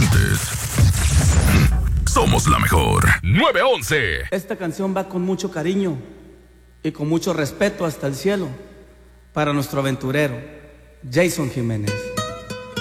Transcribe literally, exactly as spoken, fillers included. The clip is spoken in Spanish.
diferentes. Somos la mejor. nueve once. Esta canción va con mucho cariño y con mucho respeto hasta el cielo para nuestro aventurero, Jason Jiménez.